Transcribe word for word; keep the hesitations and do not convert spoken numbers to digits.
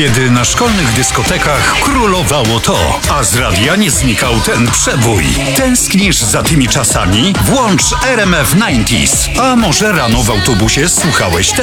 Kiedy na szkolnych dyskotekach królowało to, a z radia nie znikał ten przebój. Tęsknisz za tymi czasami? Włącz R M F dziewięćdziesiąt. A może rano w autobusie słuchałeś